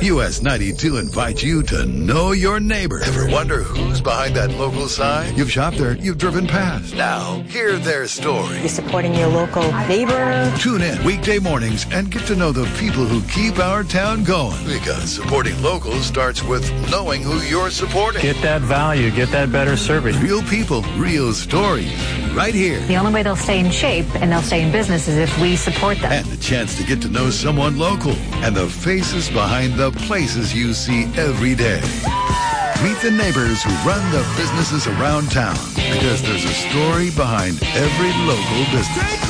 US 92 invites you to know your neighbor. Ever wonder who's behind that local sign? You've shopped there, you've driven past. Now, hear their story. You're supporting your local neighbor. Tune in weekday mornings and get to know the people who keep our town going. Because supporting locals starts with knowing who you're supporting. Get that value, get that better service. Real people, real stories, right here. The only way they'll stay in shape and they'll stay in business is if we support them. And the chance to get to know someone local and the faces behind the places you see every day. Meet the neighbors who run the businesses around town, because there's a story behind every local business.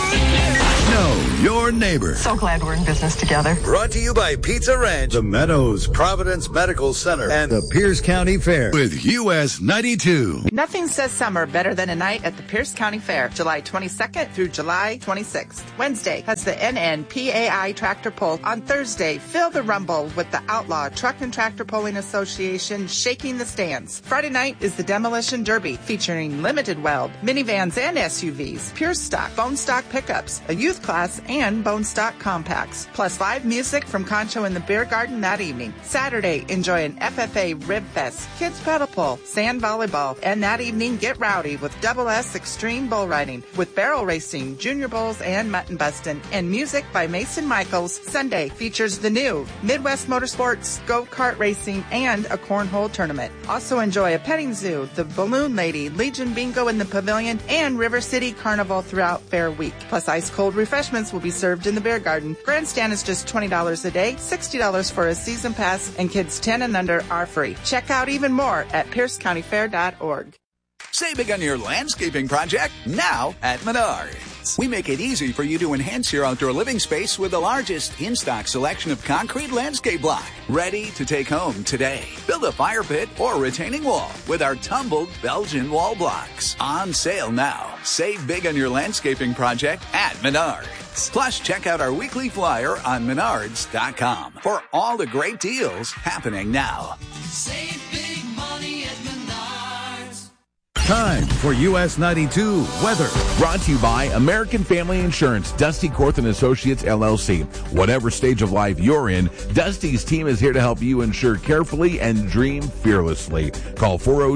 Know your neighbor. So glad we're in business together. Brought to you by Pizza Ranch, The Meadows, Providence Medical Center, and the Pierce County Fair with US 92. Nothing says summer better than a night at the Pierce County Fair, July 22nd through July 26th. Wednesday has the NNPAI Tractor Pull. On Thursday, feel the rumble with the Outlaw Truck and Tractor Pulling Association shaking the stands. Friday night is the Demolition Derby, featuring limited weld, minivans and SUVs, pure stock, bone stock pickups, a youth class, and bone stock compacts. Plus live music from Concho in the Beer Garden that evening. Saturday, enjoy an FFA Rib Fest, kids pedal pull, sand volleyball, and that evening get rowdy with Double S Extreme Bull Riding, with barrel racing, junior bulls, and mutton bustin', and music by Mason Michaels. Sunday features the new Midwest Motorsports, go-kart racing, and a cornhole tournament. Also enjoy a petting zoo, the Balloon Lady, Legion Bingo in the Pavilion, and River City Carnival throughout Fair Week. Plus ice-cold refreshments will be served in the Beer Garden. Grandstand is just $20 a day, $60 for a season pass, and kids 10 and under are free. Check out even more at piercecountyfair.org. Save big on your landscaping project now at Menards. We make it easy for you to enhance your outdoor living space with the largest in-stock selection of concrete landscape block. Ready to take home today. Build a fire pit or retaining wall with our tumbled Belgian wall blocks. On sale now. Save big on your landscaping project at Menards. Plus, check out our weekly flyer on Menards.com for all the great deals happening now. Save big money at Menards. Time for US 92 weather. Brought to you by American Family Insurance, Dusty Korth & Associates, LLC. Whatever stage of life you're in, Dusty's team is here to help you insure carefully and dream fearlessly. Call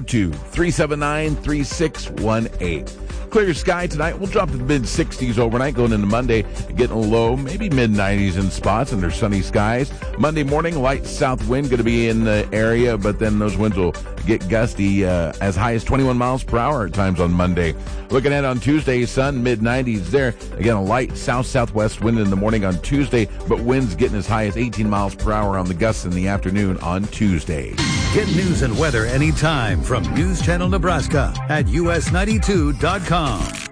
402-379-3618. Clear sky tonight. We'll drop to the mid-60s overnight, going into Monday, getting low, maybe mid-90s in spots under sunny skies. Monday morning, light south wind going to be in the area, but then those winds will get gusty as high as 21 miles per hour at times on Monday. Looking at on Tuesday, sun, mid-90s there. Again, a light south-southwest wind in the morning on Tuesday, but winds getting as high as 18 miles per hour on the gusts in the afternoon on Tuesday. Get news and weather anytime from News Channel Nebraska at US92.com.